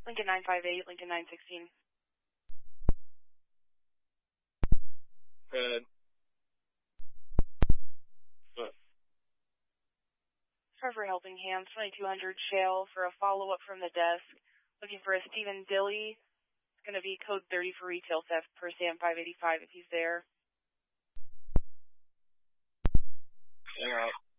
Lincoln 958, Lincoln 916. Good. Trevor Helping Hands, 2200 Shale for a follow-up from the desk. Looking for a Stephen Dilly. It's going to be code 30 for retail theft per Sam 585 if he's there. Hang out.